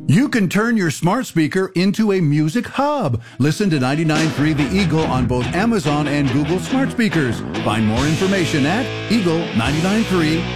You can turn your smart speaker into a music hub. Listen to 99.3 The Eagle on both Amazon and Google smart speakers. Find more information at eagle993